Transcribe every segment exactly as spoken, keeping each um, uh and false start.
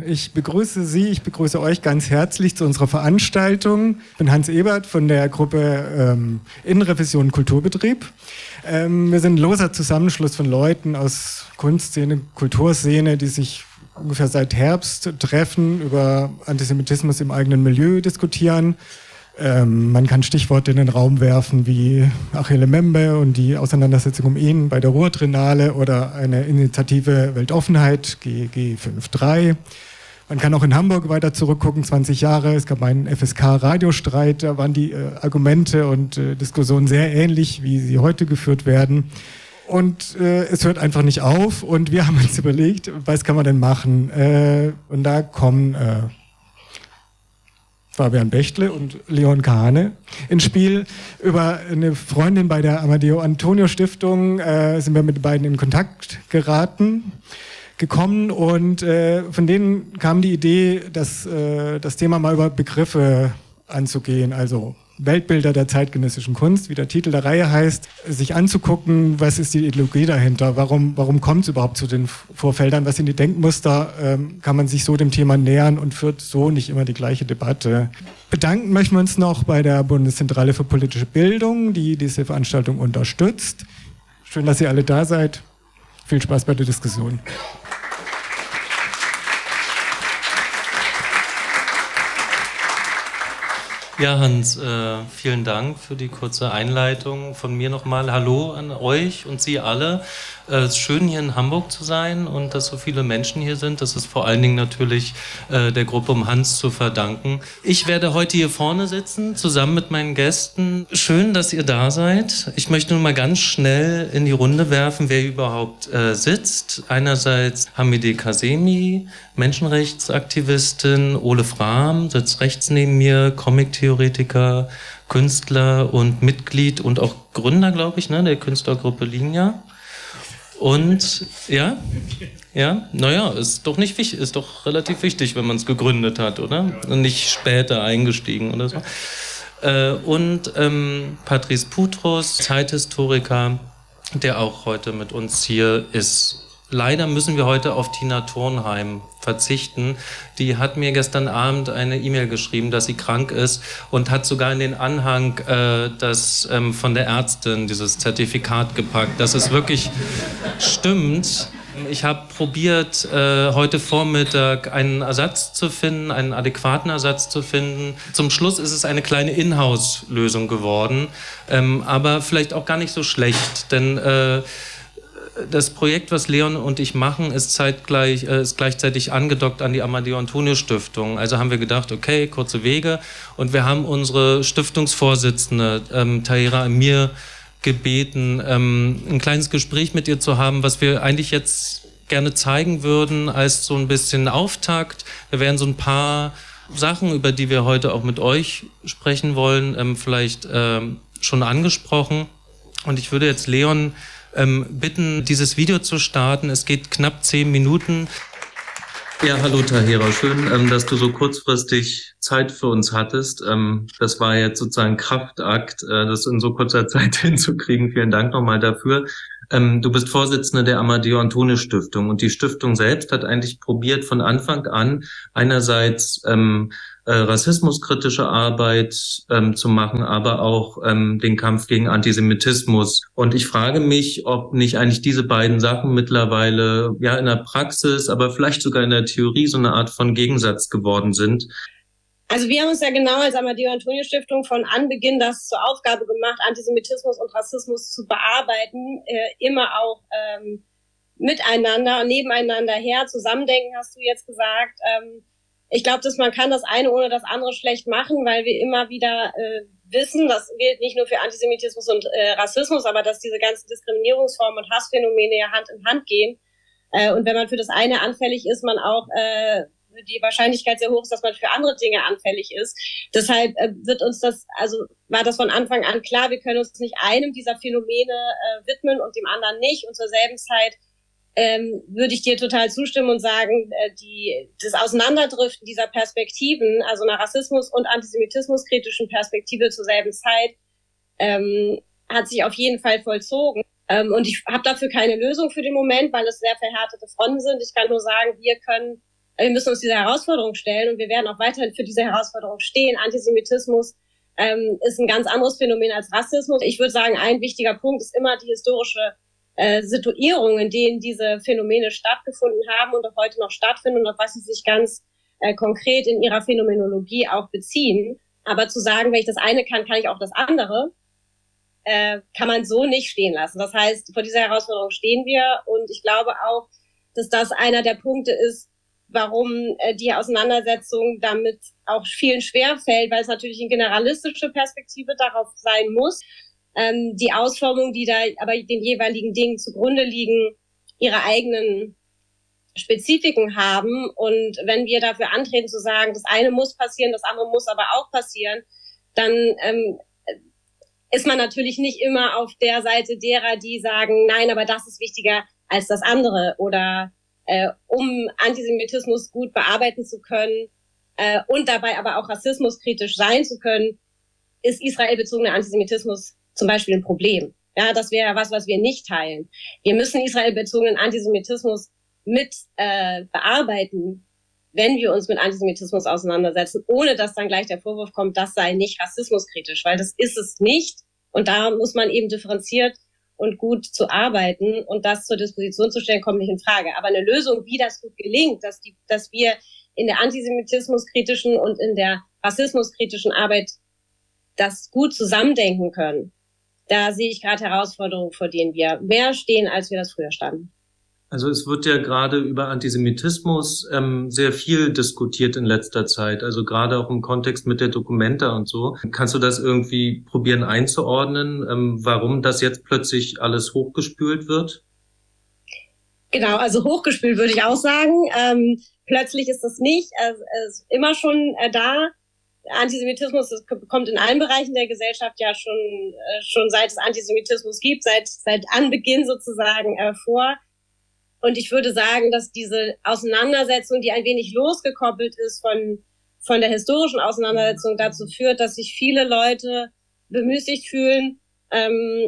Ich begrüße Sie, ich begrüße euch ganz herzlich zu unserer Veranstaltung. Ich bin Hans Ebert von der Gruppe ähm, Innenrevision Kulturbetrieb. Ähm, wir sind ein loser Zusammenschluss von Leuten aus Kunstszene, Kulturszene, die sich ungefähr seit Herbst treffen, über Antisemitismus im eigenen Milieu diskutieren. Ähm, man kann Stichworte in den Raum werfen wie Achille Mbembe und die Auseinandersetzung um ihn bei der Ruhr-Triennale oder eine Initiative Weltoffenheit, G G fünf drei. Man kann auch in Hamburg weiter zurückgucken, zwanzig Jahre. Es gab einen F S K-Radiostreit, da waren die äh, Argumente und äh, Diskussionen sehr ähnlich, wie sie heute geführt werden. Und äh, es hört einfach nicht auf und wir haben uns überlegt, was kann man denn machen? Äh, und da kommen äh, Fabian Bechtle und Leon Kahane ins Spiel. Über eine Freundin bei der Amadeo Antonio Stiftung äh, sind wir mit beiden in Kontakt geraten, gekommen und äh, von denen kam die Idee, das, äh, das Thema mal über Begriffe anzugehen, also Weltbilder der zeitgenössischen Kunst, wie der Titel der Reihe heißt, sich anzugucken, was ist die Ideologie dahinter, warum, warum kommt es überhaupt zu den Vorfeldern, was sind die Denkmuster, ähm, kann man sich so dem Thema nähern und führt so nicht immer die gleiche Debatte. Bedanken möchten wir uns noch bei der Bundeszentrale für politische Bildung, die diese Veranstaltung unterstützt. Schön, dass ihr alle da seid. Viel Spaß bei der Diskussion. Ja, Hans, äh, vielen Dank für die kurze Einleitung. Von mir nochmal Hallo an euch und Sie alle. Äh, es ist schön, hier in Hamburg zu sein und dass so viele Menschen hier sind. Das ist vor allen Dingen natürlich äh, der Gruppe um Hans zu verdanken. Ich werde heute hier vorne sitzen, zusammen mit meinen Gästen. Schön, dass ihr da seid. Ich möchte nur mal ganz schnell in die Runde werfen, wer überhaupt äh, sitzt. Einerseits Hamideh Kazemi, Menschenrechtsaktivistin, Ole Frahm sitzt rechts neben mir, Comic-Theoretiker, Künstler und Mitglied und auch Gründer, glaube ich, ne, der Künstlergruppe Linja. Und ja, ja, naja, ist doch nicht wichtig, ist doch relativ wichtig, wenn man es gegründet hat, oder? Und nicht später eingestiegen oder so. Äh, und ähm, Patrice Putros, Zeithistoriker, der auch heute mit uns hier ist. Leider müssen wir heute auf Tina Turnheim verzichten. Die hat mir gestern Abend eine E-Mail geschrieben, dass sie krank ist und hat sogar in den Anhang äh, das ähm, von der Ärztin, dieses Zertifikat gepackt, dass es wirklich stimmt. Ich habe probiert, äh, heute Vormittag einen Ersatz zu finden, einen adäquaten Ersatz zu finden. Zum Schluss ist es eine kleine Inhouse-Lösung geworden, ähm, aber vielleicht auch gar nicht so schlecht, denn äh, das Projekt, was Leon und ich machen, ist zeitgleich, äh, ist gleichzeitig angedockt an die Amadeo Antonio Stiftung. Also haben wir gedacht, okay, kurze Wege. Und wir haben unsere Stiftungsvorsitzende, ähm, Tahira Amir, gebeten, ähm, ein kleines Gespräch mit ihr zu haben, was wir eigentlich jetzt gerne zeigen würden als so ein bisschen Auftakt. Wir werden so ein paar Sachen, über die wir heute auch mit euch sprechen wollen, ähm, vielleicht ähm, schon angesprochen. Und ich würde jetzt Leon Ähm, bitten, dieses Video zu starten. Es geht knapp zehn Minuten. Ja, hallo Tahira, schön, ähm, dass du so kurzfristig Zeit für uns hattest. Ähm, das war jetzt sozusagen ein Kraftakt, äh, das in so kurzer Zeit hinzukriegen. Vielen Dank nochmal dafür. Ähm, du bist Vorsitzende der Amadeo Antonio Stiftung und die Stiftung selbst hat eigentlich probiert von Anfang an einerseits ähm, äh, rassismuskritische Arbeit ähm, zu machen, aber auch ähm, den Kampf gegen Antisemitismus. Und ich frage mich, ob nicht eigentlich diese beiden Sachen mittlerweile ja in der Praxis, aber vielleicht sogar in der Theorie so eine Art von Gegensatz geworden sind. Also wir haben uns ja genau als Amadeo Antonio Stiftung von Anbeginn das zur Aufgabe gemacht, Antisemitismus und Rassismus zu bearbeiten, äh, immer auch ähm, miteinander und nebeneinander her. Zusammendenken hast du jetzt gesagt. Ähm, ich glaube, dass man kann das eine ohne das andere schlecht machen, weil wir immer wieder äh, wissen, das gilt nicht nur für Antisemitismus und äh, Rassismus, aber dass diese ganzen Diskriminierungsformen und Hassphänomene ja Hand in Hand gehen. Äh, und wenn man für das eine anfällig ist, man auch äh, die Wahrscheinlichkeit sehr hoch ist, dass man für andere Dinge anfällig ist. Deshalb äh, wird uns das, also war das von Anfang an klar, wir können uns nicht einem dieser Phänomene äh, widmen und dem anderen nicht. Und zur selben Zeit ähm, würde ich dir total zustimmen und sagen, äh, die, das Auseinanderdriften dieser Perspektiven, also einer Rassismus- und Antisemitismuskritischen Perspektive zur selben Zeit, ähm, hat sich auf jeden Fall vollzogen. Ähm, und ich habe dafür keine Lösung für den Moment, weil es sehr verhärtete Fronten sind. Ich kann nur sagen, wir können Wir müssen uns dieser Herausforderung stellen und wir werden auch weiterhin für diese Herausforderung stehen. Antisemitismus ähm, ist ein ganz anderes Phänomen als Rassismus. Ich würde sagen, ein wichtiger Punkt ist immer die historische äh, Situierung, in denen diese Phänomene stattgefunden haben und auch heute noch stattfinden und auf was sie sich ganz äh, konkret in ihrer Phänomenologie auch beziehen. Aber zu sagen, wenn ich das eine kann, kann ich auch das andere, äh, kann man so nicht stehen lassen. Das heißt, vor dieser Herausforderung stehen wir und ich glaube auch, dass das einer der Punkte ist, warum äh, die Auseinandersetzung damit auch vielen schwerfällt, weil es natürlich eine generalistische Perspektive darauf sein muss. Ähm, die Ausformungen, die da aber den jeweiligen Dingen zugrunde liegen, ihre eigenen Spezifiken haben. Und wenn wir dafür antreten zu sagen, das eine muss passieren, das andere muss aber auch passieren, dann ähm, ist man natürlich nicht immer auf der Seite derer, die sagen, nein, aber das ist wichtiger als das andere oder Äh, um Antisemitismus gut bearbeiten zu können äh, und dabei aber auch rassismuskritisch sein zu können, ist israelbezogener Antisemitismus zum Beispiel ein Problem. Ja, das wäre was, was wir nicht teilen. Wir müssen israelbezogenen Antisemitismus mit äh, bearbeiten, wenn wir uns mit Antisemitismus auseinandersetzen, ohne dass dann gleich der Vorwurf kommt, das sei nicht rassismuskritisch, weil das ist es nicht. Und da muss man eben differenziert und gut zu arbeiten und das zur Disposition zu stellen, kommt nicht in Frage. Aber eine Lösung, wie das gut gelingt, dass, die, dass wir in der antisemitismuskritischen und in der rassismuskritischen Arbeit das gut zusammendenken können, da sehe ich gerade Herausforderungen, vor denen wir mehr stehen, als wir das früher standen. Also es wird ja gerade über Antisemitismus ähm, sehr viel diskutiert in letzter Zeit, also gerade auch im Kontext mit der Documenta und so. Kannst du das irgendwie probieren einzuordnen, ähm, warum das jetzt plötzlich alles hochgespült wird? Genau, also hochgespült würde ich auch sagen. Ähm, plötzlich ist das nicht, es äh, ist immer schon äh, da. Antisemitismus das kommt in allen Bereichen der Gesellschaft ja schon äh, schon seit es Antisemitismus gibt, seit seit Anbeginn sozusagen äh, vor. Und ich würde sagen, dass diese Auseinandersetzung, die ein wenig losgekoppelt ist von, von der historischen Auseinandersetzung, dazu führt, dass sich viele Leute bemüßigt fühlen, ähm,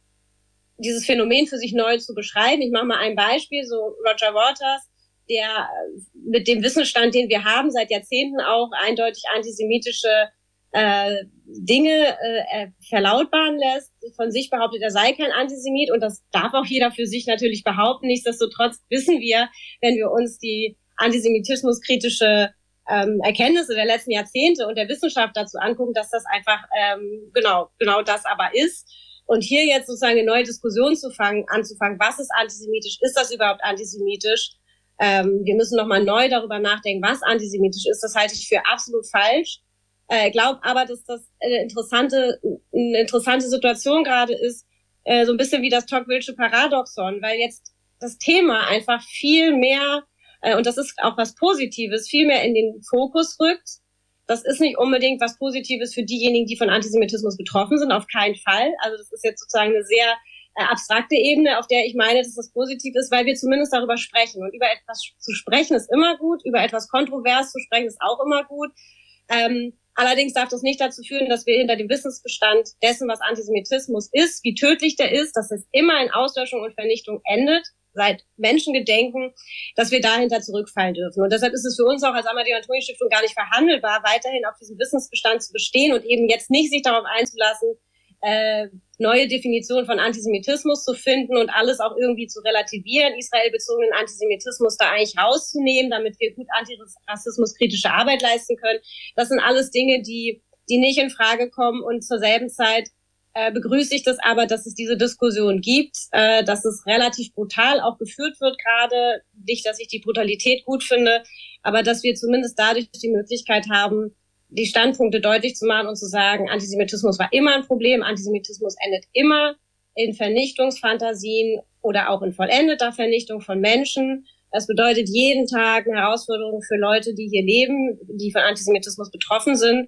dieses Phänomen für sich neu zu beschreiben. Ich mache mal ein Beispiel, so Roger Waters, der mit dem Wissensstand, den wir haben, seit Jahrzehnten auch eindeutig antisemitische äh, Dinge äh, verlautbaren lässt, von sich behauptet, er sei kein Antisemit und das darf auch jeder für sich natürlich behaupten. Nichtsdestotrotz wissen wir, wenn wir uns die antisemitismuskritische ähm, Erkenntnisse der letzten Jahrzehnte und der Wissenschaft dazu angucken, dass das einfach ähm, genau genau das aber ist. Und hier jetzt sozusagen eine neue Diskussion zu fangen, anzufangen, was ist antisemitisch, ist das überhaupt antisemitisch? Ähm, wir müssen nochmal neu darüber nachdenken, was antisemitisch ist. Das halte ich für absolut falsch. Ich äh, glaube aber, dass das eine interessante, eine interessante Situation gerade ist, äh, so ein bisschen wie das Tocqueville'sche Paradoxon, weil jetzt das Thema einfach viel mehr, äh, und das ist auch was Positives, viel mehr in den Fokus rückt. Das ist nicht unbedingt was Positives für diejenigen, die von Antisemitismus betroffen sind, auf keinen Fall. Also das ist jetzt sozusagen eine sehr äh, abstrakte Ebene, auf der ich meine, dass das positiv ist, weil wir zumindest darüber sprechen. Und über etwas zu sprechen ist immer gut, über etwas kontrovers zu sprechen ist auch immer gut. Ähm, Allerdings darf das nicht dazu führen, dass wir hinter dem Wissensbestand dessen, was Antisemitismus ist, wie tödlich der ist, dass es immer in Auslöschung und Vernichtung endet, seit Menschengedenken, dass wir dahinter zurückfallen dürfen. Und deshalb ist es für uns auch als Amadeo-Antonio-Stiftung gar nicht verhandelbar, weiterhin auf diesem Wissensbestand zu bestehen und eben jetzt nicht sich darauf einzulassen, äh, neue Definitionen von Antisemitismus zu finden und alles auch irgendwie zu relativieren, israelbezogenen Antisemitismus da eigentlich rauszunehmen, damit wir gut antirassismuskritische Arbeit leisten können. Das sind alles Dinge, die, die nicht in Frage kommen und zur selben Zeit äh, begrüße ich das aber, dass es diese Diskussion gibt, äh, dass es relativ brutal auch geführt wird gerade. Nicht, dass ich die Brutalität gut finde, aber dass wir zumindest dadurch die Möglichkeit haben, die Standpunkte deutlich zu machen und zu sagen, Antisemitismus war immer ein Problem, Antisemitismus endet immer in Vernichtungsfantasien oder auch in vollendeter Vernichtung von Menschen. Das bedeutet jeden Tag eine Herausforderung für Leute, die hier leben, die von Antisemitismus betroffen sind.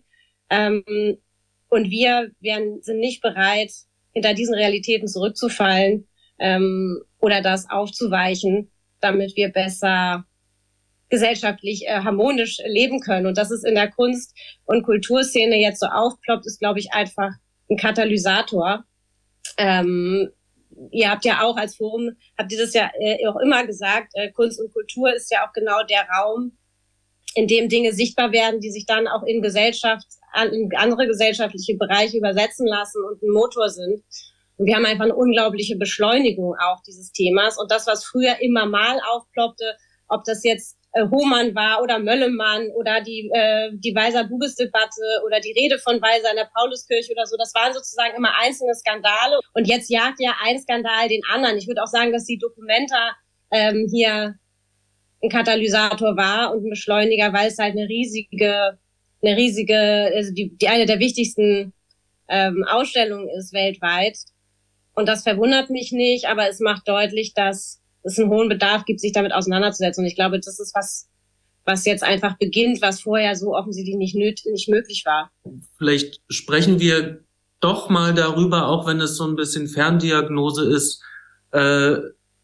Ähm, und wir werden, sind nicht bereit, hinter diesen Realitäten zurückzufallen ähm, oder das aufzuweichen, damit wir besser gesellschaftlich äh, harmonisch leben können. Und dass es in der Kunst- und Kulturszene jetzt so aufploppt, ist, glaube ich, einfach ein Katalysator. Ähm, ihr habt ja auch als Forum, habt ihr das ja äh, auch immer gesagt, äh, Kunst und Kultur ist ja auch genau der Raum, in dem Dinge sichtbar werden, die sich dann auch in Gesellschaft, in andere gesellschaftliche Bereiche übersetzen lassen und ein Motor sind. Und wir haben einfach eine unglaubliche Beschleunigung auch dieses Themas. Und das, was früher immer mal aufploppte, ob das jetzt äh, Hohmann war oder Möllemann oder die, äh, die Weiser-Bubis-Debatte oder die Rede von Weiser in der Pauluskirche oder so, das waren sozusagen immer einzelne Skandale. Und jetzt jagt ja ein Skandal den anderen. Ich würde auch sagen, dass die Documenta ähm, hier ein Katalysator war und ein Beschleuniger, weil es halt eine riesige, eine riesige, also die, die eine der wichtigsten ähm, Ausstellungen ist weltweit. Und das verwundert mich nicht, aber es macht deutlich, dass es einen hohen Bedarf gibt, sich damit auseinanderzusetzen. Und ich glaube, das ist was, was jetzt einfach beginnt, was vorher so offensichtlich nicht, nöt- nicht möglich war. Vielleicht sprechen wir doch mal darüber, auch wenn es so ein bisschen Ferndiagnose ist, äh,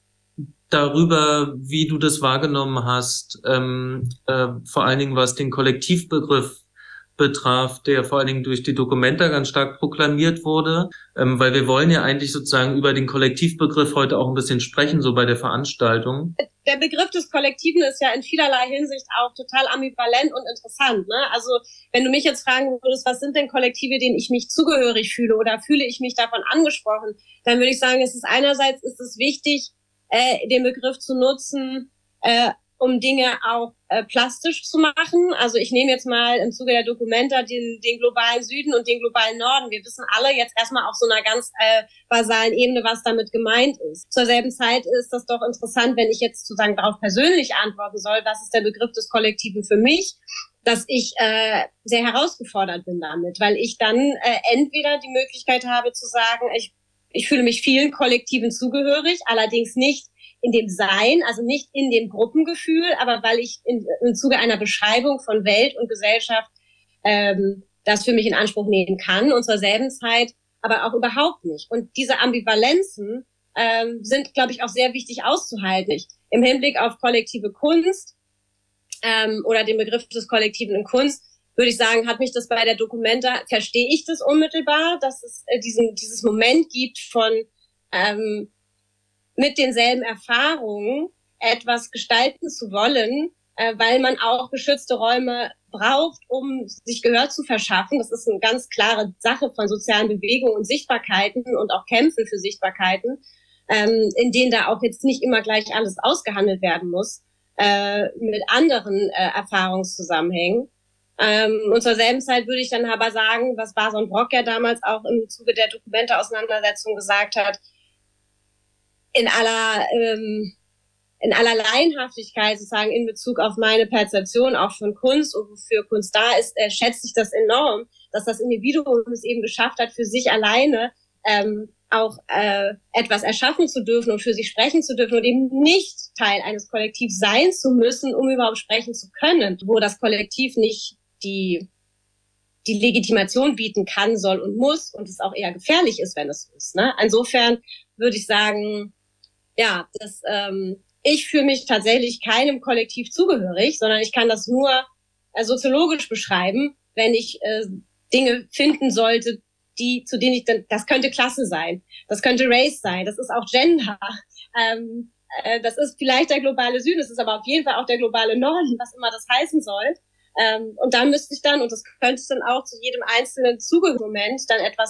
darüber, wie du das wahrgenommen hast, ähm, äh, vor allen Dingen was den Kollektivbegriff betraf, der vor allen Dingen durch die Documenta ganz stark proklamiert wurde, ähm, weil wir wollen ja eigentlich sozusagen über den Kollektivbegriff heute auch ein bisschen sprechen, so bei der Veranstaltung. Der Begriff des Kollektiven ist ja in vielerlei Hinsicht auch total ambivalent und interessant, ne? Also wenn du mich jetzt fragen würdest, was sind denn Kollektive, denen ich mich zugehörig fühle oder fühle ich mich davon angesprochen, dann würde ich sagen, es ist einerseits ist es wichtig, äh, den Begriff zu nutzen, äh, um Dinge auch äh, plastisch zu machen. Also ich nehme jetzt mal im Zuge der Documenta den, den globalen Süden und den globalen Norden. Wir wissen alle jetzt erstmal auf so einer ganz äh, basalen Ebene, was damit gemeint ist. Zur selben Zeit ist das doch interessant, wenn ich jetzt sozusagen darauf persönlich antworten soll, was ist der Begriff des Kollektiven für mich, dass ich äh, sehr herausgefordert bin damit, weil ich dann äh, entweder die Möglichkeit habe zu sagen, ich, ich fühle mich vielen Kollektiven zugehörig, allerdings nicht in dem Sein, also nicht in dem Gruppengefühl, aber weil ich in, im Zuge einer Beschreibung von Welt und Gesellschaft ähm, das für mich in Anspruch nehmen kann und zur selben Zeit aber auch überhaupt nicht. Und diese Ambivalenzen ähm, sind, glaube ich, auch sehr wichtig auszuhalten. Ich, im Hinblick auf kollektive Kunst ähm, oder den Begriff des Kollektiven in Kunst, würde ich sagen, hat mich das bei der Documenta, verstehe ich das unmittelbar, dass es äh, diesen, dieses Moment gibt von ähm, mit denselben Erfahrungen etwas gestalten zu wollen, äh, weil man auch geschützte Räume braucht, um sich Gehör zu verschaffen. Das ist eine ganz klare Sache von sozialen Bewegungen und Sichtbarkeiten und auch Kämpfen für Sichtbarkeiten, ähm, in denen da auch jetzt nicht immer gleich alles ausgehandelt werden muss, äh, mit anderen äh, Erfahrungszusammenhängen. Ähm, und zur selben Zeit würde ich dann aber sagen, was Bason Brock ja damals auch im Zuge der Dokumente-Auseinandersetzung gesagt hat, in aller ähm, in aller Laienhaftigkeit sozusagen in Bezug auf meine Perzeption auch von Kunst und wofür Kunst da ist, äh, schätze ich das enorm, dass das Individuum es eben geschafft hat, für sich alleine ähm, auch äh, etwas erschaffen zu dürfen und für sich sprechen zu dürfen und eben nicht Teil eines Kollektivs sein zu müssen, um überhaupt sprechen zu können, wo das Kollektiv nicht die die Legitimation bieten kann, soll und muss und es auch eher gefährlich ist, wenn es so ist. Ne? Insofern würde ich sagen, ja, das, ähm, ich fühle mich tatsächlich keinem Kollektiv zugehörig, sondern ich kann das nur äh, soziologisch beschreiben, wenn ich äh, Dinge finden sollte, die, zu denen ich dann, das könnte Klasse sein, das könnte Race sein, das ist auch Gender, ähm, äh, das ist vielleicht der globale Süden, das ist aber auf jeden Fall auch der globale Norden, was immer das heißen soll. Ähm, und dann müsste ich dann, und das könnte ich dann auch zu jedem einzelnen Zugehörigkeitsmoment dann etwas